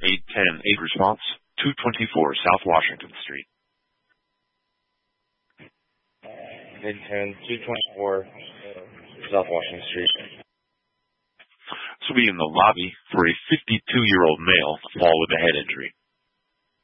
810 8 response, 224 South Washington Street. 810 224 South Washington Street. This will be in the lobby for a 52-year-old male fall with a head injury.